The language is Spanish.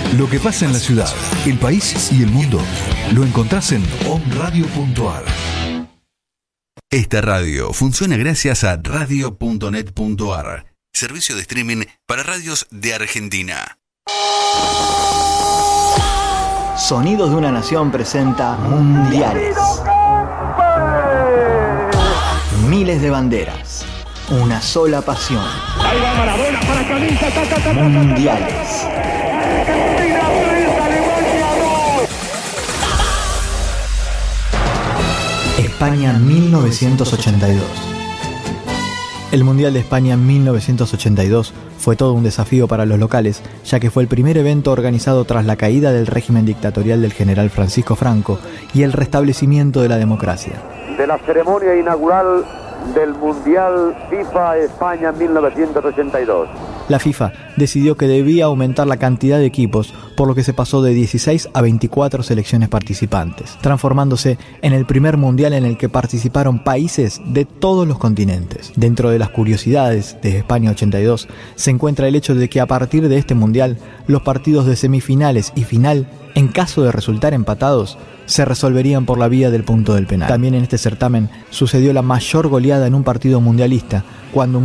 Lo que pasa en la ciudad, el país y el mundo lo encontrás en onradio.ar. Esta radio funciona gracias a radio.net.ar, servicio de streaming para radios de Argentina. Sonidos de una Nación presenta Mundiales. Miles de banderas, una sola pasión. Mundiales. España 1982. El Mundial de España 1982 fue todo un desafío para los locales, ya que fue el primer evento organizado tras la caída del régimen dictatorial del general Francisco Franco y el restablecimiento de la democracia. De la ceremonia inaugural del Mundial FIFA España 1982. La FIFA decidió que debía aumentar la cantidad de equipos, por lo que se pasó de 16 a 24 selecciones participantes, transformándose en el primer mundial en el que participaron países de todos los continentes. Dentro de las curiosidades de España 82 se encuentra el hecho de que a partir de este mundial, los partidos de semifinales y final, en caso de resultar empatados, se resolverían por la vía del punto del penal. También en este certamen sucedió la mayor goleada en un partido mundialista, cuando un